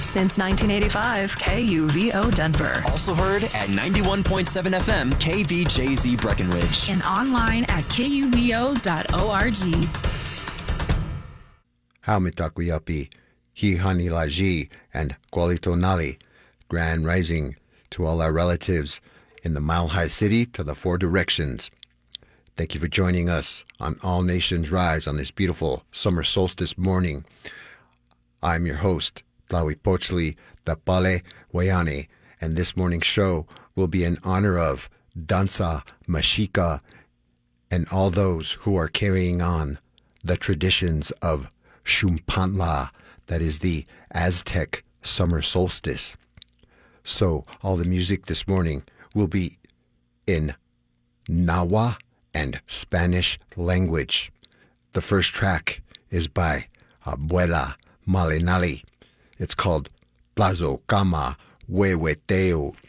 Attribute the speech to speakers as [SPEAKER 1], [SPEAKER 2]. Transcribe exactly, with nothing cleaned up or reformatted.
[SPEAKER 1] Since nineteen eighty-five, K U V O Denver.
[SPEAKER 2] Also heard at ninety-one point seven F M, K V J Z Breckenridge.
[SPEAKER 3] And online at K U V O dot org.
[SPEAKER 4] Haumitakuyapi, Hihanilaji, and Kualitonali. Grand rising to all our relatives in the Mile High City to the four directions. Thank you for joining us on All Nations Rise on this beautiful summer solstice morning. I'm your host, Tlawi Pochli Dapale Wayane, and this morning's show will be in honor of Danza Mashika and all those who are carrying on the traditions of Shumpantla, that is the Aztec summer solstice. So all the music this morning will be in Nahua and Spanish language. The first track is by Abuela Malinali. It's called Plazo Kama Huehueteo.